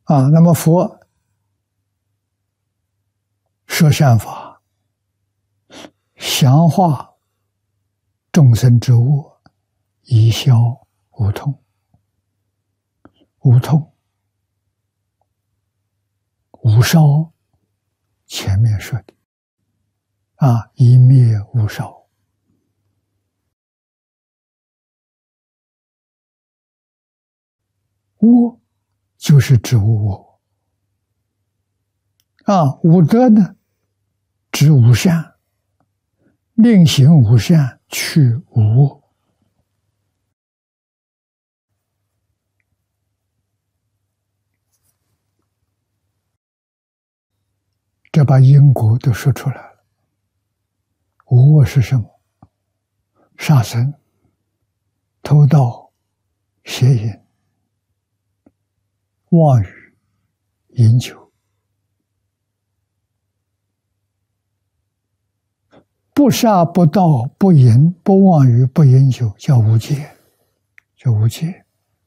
那么佛说善法，降化众生之恶，以消无痛。无痛无烧，前面说的一灭无烧。无就是指无我无德呢，指无善，令行无善，去无我。这把因果都说出来了。无我是什么？杀生、偷盗、邪淫、妄语、饮酒。不杀不盗不淫不妄语不饮酒，叫无戒，叫无戒。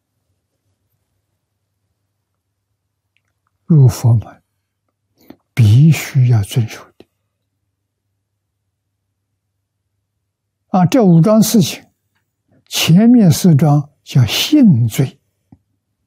入佛门必须要遵守的这5桩事情，前面4桩叫性罪，